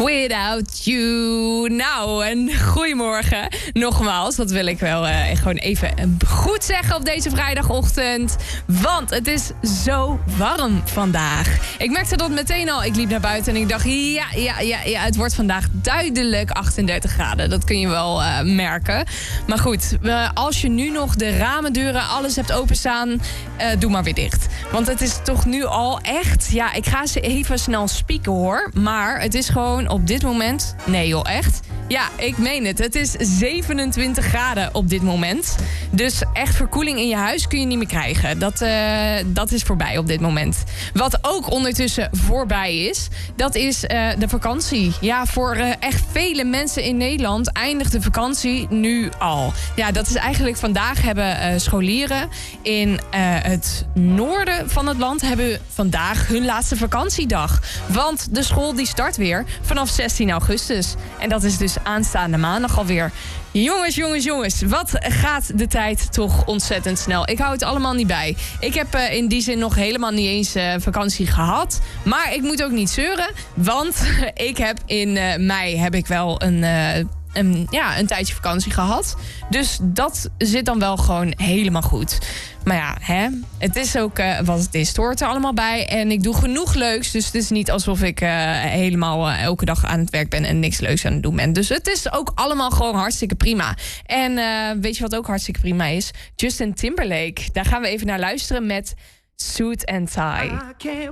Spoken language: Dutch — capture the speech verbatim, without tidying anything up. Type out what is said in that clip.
Without You. Nou, een goedemorgen. Nogmaals, dat wil ik wel uh, gewoon even goed zeggen op deze vrijdagochtend. Want het is zo warm vandaag. Ik merkte dat meteen al. Ik liep naar buiten en ik dacht, ja, ja, ja, ja het wordt vandaag duidelijk achtendertig graden. Dat kun je wel uh, merken. Maar goed, uh, als je nu nog de ramen, deuren, alles hebt openstaan, uh, doe maar weer dicht. Want het is toch nu al echt, ja, ik ga ze even snel spieken hoor. Maar het is gewoon op dit moment, nee joh, echt. Ja, ik meen het. Het is zevenentwintig graden op dit moment. Dus echt verkoeling in je huis kun je niet meer krijgen. Dat, uh, dat is voorbij op dit moment. Wat ook ondertussen voorbij is, dat is uh, de vakantie. Ja, voor uh, echt vele mensen in Nederland eindigt de vakantie nu al. Ja, dat is eigenlijk vandaag hebben uh, scholieren in uh, het noorden van het land hebben vandaag hun laatste vakantiedag. Want de school die start weer vanaf zestien augustus. En dat is dus aanstaande maandag alweer. Jongens, jongens, jongens. Wat gaat de tijd toch ontzettend snel. Ik hou het allemaal niet bij. Ik heb uh, in die zin nog helemaal niet eens uh, vakantie gehad. Maar ik moet ook niet zeuren. Want ik heb in uh, mei heb ik wel een... Uh, Een, ja, een tijdje vakantie gehad. Dus dat zit dan wel gewoon helemaal goed. Maar ja, hè, het is ook uh, wat het is. Het hoort er allemaal bij. En ik doe genoeg leuks. Dus het is niet alsof ik uh, helemaal uh, elke dag aan het werk ben en niks leuks aan het doen ben. Dus het is ook allemaal gewoon hartstikke prima. En uh, weet je wat ook hartstikke prima is? Justin Timberlake. Daar gaan we even naar luisteren met Suit and Tie.